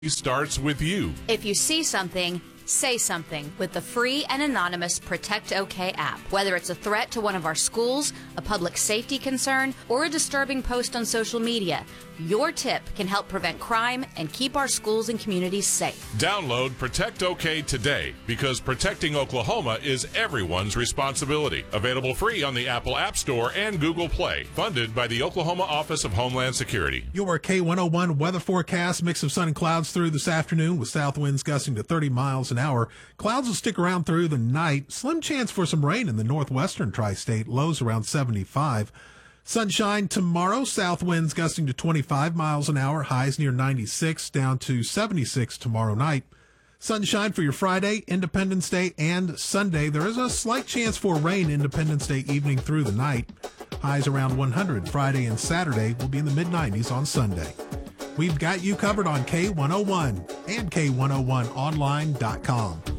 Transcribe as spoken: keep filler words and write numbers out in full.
starts with you. If you see something, say something with the free and anonymous Protect OK app. Whether it's a threat to one of our schools, a public safety concern, or a disturbing post on social media, your tip can help prevent crime and keep our schools and communities safe. Download Protect OK today, because protecting Oklahoma is everyone's responsibility. Available free on the Apple App Store and Google Play. Funded by the Oklahoma Office of Homeland Security. Your K one oh one weather forecast: mix of sun and clouds through this afternoon with south winds gusting to thirty miles an hour. Clouds will stick around through the night. Slim chance for some rain in the northwestern tri-state. Lows around seventy-five. Sunshine tomorrow. South winds gusting to twenty-five miles an hour. Highs near ninety-six, down to seventy-six tomorrow night. Sunshine for your Friday, Independence Day, and Sunday. There is a slight chance for rain Independence Day evening through the night. Highs around one hundred. Friday and Saturday will be in the mid nineties on Sunday. We've got you covered on K one oh one and K one oh one online dot com.